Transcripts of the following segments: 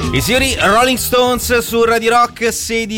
I signori Rolling Stones su Radio Rock,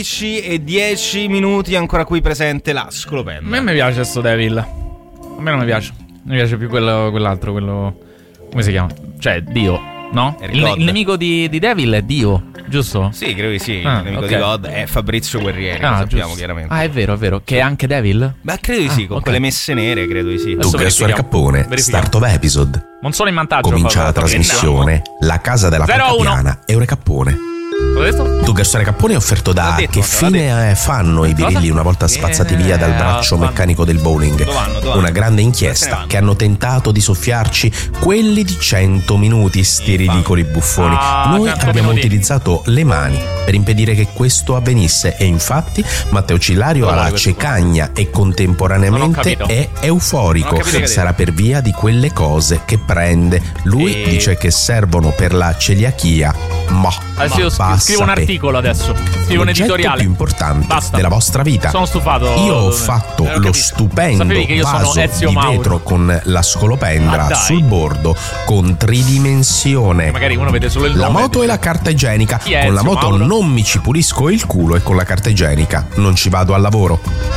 16:10, ancora qui presente la Scolopendra. A me mi piace sto Devil. A me non mi piace. Mi piace più quell'altro, quello... Come si chiama? Cioè, Dio, no? Il nemico di Devil è Dio, giusto? Sì, credo di sì. Il nemico di God è Fabrizio Guerrieri, lo sappiamo giusto. Chiaramente. Ah, è vero. Che è anche Devil? Beh, credo di sì, con quelle messe nere, credo di sì. Dunque, Suore Cappone, start of episode. Non sono in vantaggio. Comincia la trasmissione, la casa della porca piana, Eure Cappone. Tu, Garsone Cappone, è offerto da Che fine fanno i birilli una volta spazzati via dal braccio meccanico del bowling? Una grande inchiesta che hanno tentato di soffiarci quelli di 100 minuti, sti ridicoli buffoni. Noi abbiamo utilizzato le mani per impedire che questo avvenisse e infatti Matteo Cillario ha la cecagna e contemporaneamente è euforico. Sarà per via di quelle cose che prende. Lui dice che servono per la celiachia. Scrivo un articolo adesso. Scrivo un editoriale più importante della vostra vita. Sono stufato. Io ho fatto lo stupendo vaso di vetro con la Scolopendra sul bordo con tridimensione. Magari uno vede solo il la moto e la carta igienica. Con la moto non mi ci pulisco il culo e con la carta igienica non ci vado al lavoro.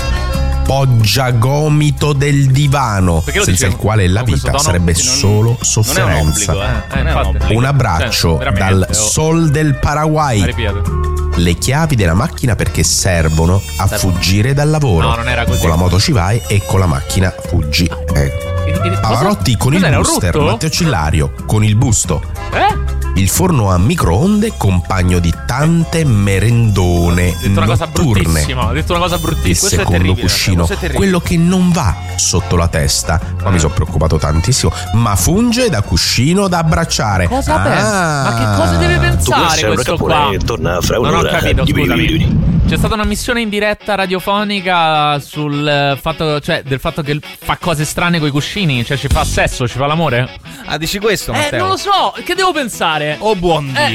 Poggia gomito del divano, senza il quale la vita sarebbe solo sofferenza. Un abbraccio dal Sol del Paraguay. Le chiavi della macchina perché servono a fuggire dal lavoro. No, non era così. Con la moto ci vai e con la macchina fuggi. Pavarotti con il booster, Matteo Cillario con il busto. Il forno a microonde, compagno di tante merendone notturne. Ho detto una cosa bruttissima. Il secondo cuscino, quello che non va sotto la testa. Ma mi sono preoccupato tantissimo. Ma funge da cuscino da abbracciare. Cosa pensa? Ma che cosa deve pensare questo qua? Torna fra non ho capito, scusami. C'è stata una missione in diretta radiofonica sul fatto, cioè, del fatto che fa cose strane coi cuscini. Cioè, ci fa sesso, ci fa l'amore? Ah, dici questo, Matteo? Non lo so, che devo pensare? Oh buon Dio.